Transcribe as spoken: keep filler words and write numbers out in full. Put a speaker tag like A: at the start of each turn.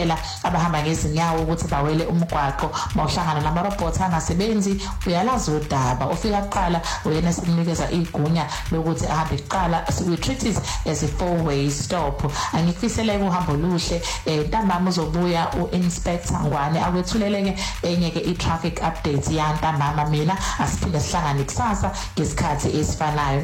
A: ukuvikela abahamba ngezinyawo ukuthi bawele umgwaqo mawuhlangana namarobhothi angasebenzi uyalazi udaba ufika kuqala uyena simnikeza igunya lokuthi ahambe kuqala we treat it as a four way stop angifisele uhambo luhle ntambama uzobuya uinspector Ngwane akwethuleleke enye ke i-traffic updates yantambama mina asiphinde sihlangane kusasa ngesikhathi esifanayo.